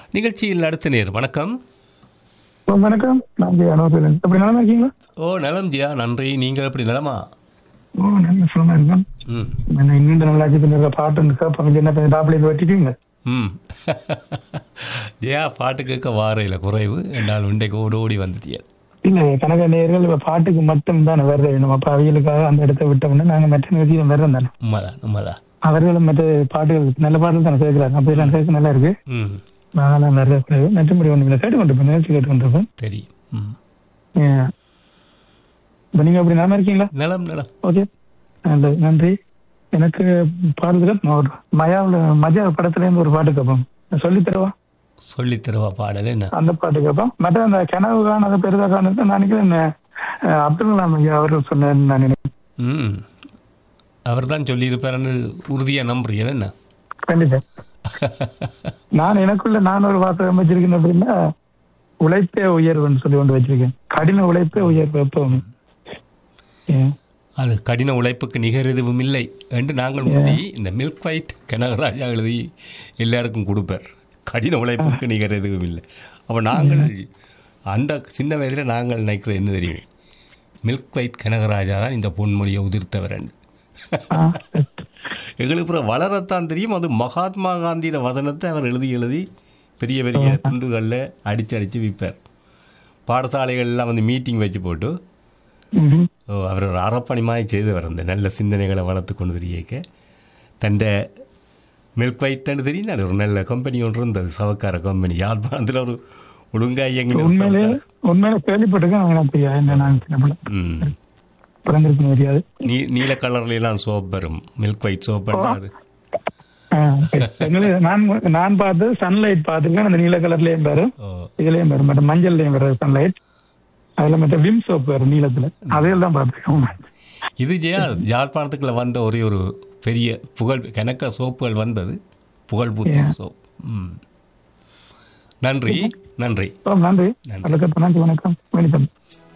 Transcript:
நிகழ்ச்சியில் அடுத்த நேர் வணக்கம். வணக்கம். நான் ஜெயா. எப்படி நலமா இருக்கீங்களா? ஓ நலம் ஜியா, நன்றி. நீங்கள் எப்படி நலமா? ஓ நல்ல சுகமா இருக்கேன். இன்னும் நல்லாச்சு. கொஞ்சம் பாட்டு இருக்கா என்ன டாப்ல வச்சுட்டீங்க? ஜெயா பாட்டு கேட்க வாரையில குறைவு என்றால் உண்டைக்கு ஓடி வந்துட்டியா? இல்ல கணக்க நேர்கள் பாட்டுக்கு மட்டும் தான் வருது. நம்ம அப்ப அவைகளுக்காக அந்த இடத்த விட்டோம்னா நாங்க மற்ற நிகழ்ச்சியும் வர்றோம் தானே. உண்மைதான். அவர்களும் மற்ற பாட்டுகள் நல்ல பாடல் தானே கேட்கிறாங்க. அப்படி எல்லாம் கேட்க நல்லா இருக்கு. நாங்களாம் நிறைய கூடாது மற்றபடி ஒன்று கேட்டுக்கொண்டிருப்போம், நிகழ்ச்சி கேட்டுக்கொண்டிருப்போம். தெரியும். இப்போ நீங்க அப்படி நல்லா இருக்கீங்களா? நலம். ஓகே, நல்லது, நன்றி. எனக்கு பாடல்கள் மஜா படத்துல இருந்து ஒரு பாட்டு கேட்போம். சொல்லித்தரவா பாடல் என்ன? அந்த பாட்டு கேட்போம். மற்ற அந்த கனவு காண பெரிதா காணது நான் நினைக்கிறேன் அப்துல் கலாம் ஐயா அவர்கள் சொன்னார். நான் நினைக்கிறேன் அவர் தான் சொல்லியிருப்பாருன்னு உறுதியா நம்புறீங்க என்ன? கண்டிப்பா. நான் எனக்குள்ள ஒரு வார்த்தை வச்சிருக்கேன். அப்படின்னா உழைப்பே உயர்வுன்னு சொல்லி கொண்டு வச்சிருக்கேன். கடின உழைப்பே உயர்வு எப்பவும். அது கடின உழைப்புக்கு நிகர் எதுவும் இல்லை என்று நாங்கள் முந்தி இந்த மில்க் ஒயிட் கனகராஜா எழுதி எல்லாருக்கும் கொடுப்பார். கடின உழைப்புக்கு நிகர் எதுவும் இல்லை. அப்போ நாங்கள் அந்த சின்ன வயதில் நாங்கள் நினைக்கிறோம் என்ன தெரியும், மில்க் ஒயிட் கனகராஜா தான் இந்த பொன்மொழியை உதிர்த்தவர். எங்களுக்கு அப்புறம் வளரத்தான் தெரியும். அது மகாத்மா காந்தியோட வசனத்தை அவர் எழுதி பெரிய பெரிய துண்டுகளில் அடித்து விற்பார். பாடசாலைகள்லாம் வந்து மீட்டிங் வச்சு போட்டு அவர் ஒரு அறப்பணிமாய் செய்தவர். அந்த நல்ல சிந்தனைகளை வளர்த்து கொண்டு தெரியக்க தண்ட மில்க் ஒயிட்னு தெரியும். ஒரு நல்ல கம்பெனி ஒன்று இருந்தது, சவக்கார கம்பெனி. யாழ்ப்பாணத்தில் ஒரு ஒழுங்கா இயங்கின நீல கலர்லாம் சோப் வரும். Milk white soap. அது நான் பார்த்து சன்லைட் பார்த்துருக்கேன். அந்த நீல கலர்லயும் வரும், இதுலயும் வரும், மற்ற மஞ்சள்லயும் வரும் சன்லைட். அதுல மற்ற விம் சோப் வரும் நீளத்துல. அதையில் தான் பார்த்துருக்கோம். இது யாழ்ப்பாணத்துக்குள்ள வந்த ஒரே ஒரு பெரிய புகழ் கணக்க சோப்புகள் வந்தது, புகழ் பூத்த சோப். நன்றி. நன்றி. வணக்கம்.